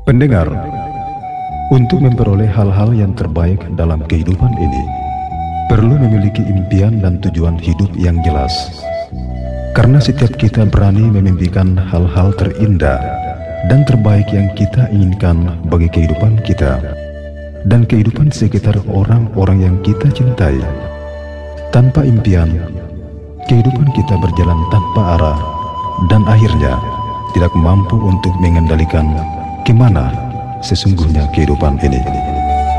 Pendengar, untuk memperoleh hal-hal yang terbaik dalam kehidupan ini, perlu memiliki impian dan tujuan hidup yang jelas. Karena setiap kita berani memimpikan hal-hal terindah dan terbaik yang kita inginkan bagi kehidupan kita dan kehidupan sekitar orang-orang yang kita cintai. Tanpa impian, kehidupan kita berjalan tanpa arah dan akhirnya tidak mampu untuk mengendalikan kemana sesungguhnya kehidupan ini.